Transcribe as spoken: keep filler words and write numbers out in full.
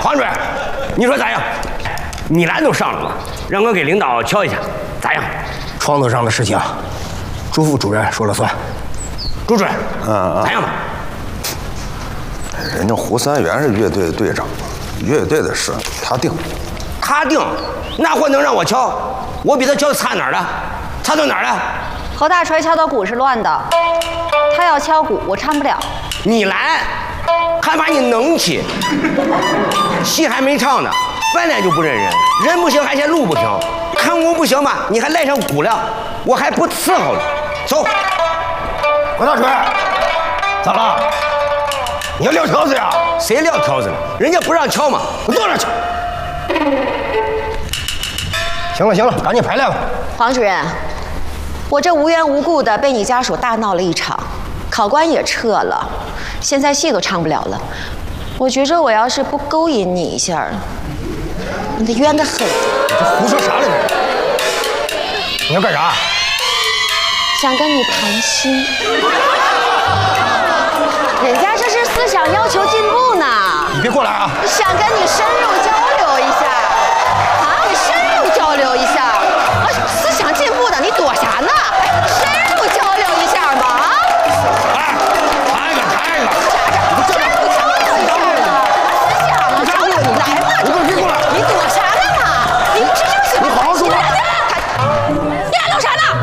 黄主任，你说咋样？米兰都上了嘛，让我给领导瞧一下，咋样？ 床头上的事情，朱副主任说了算。 朱主任， 嗯嗯， 咋样吧？ 人家胡三元是乐队队长，乐队的事他定。 他定？那货能让我瞧？我比他瞧差哪儿了？差到哪儿了？ 侯大锤敲的鼓是乱的，他要敲鼓，我唱不了。 米兰，还怕你能去？戏还没唱呢，本来就不认人，人不行还嫌路不行，看我不行嘛，你还赖上鼓了，我还不伺候了。走。 何大锤，咋了？你要撂挑子呀？ 谁撂挑子了？人家不让敲嘛，我坐那去。 行了行了，赶紧排练吧。 黄主任，我这无缘无故的被你家属大闹了一场，考官也撤了，现在戏都唱不了了。我觉着我要是不勾引你一下，你得冤得很。 你这胡说啥来着？你要干啥？ 想跟你谈心。人家这是思想要求进步呢。 你别过来啊！ 想跟你深入交流一下。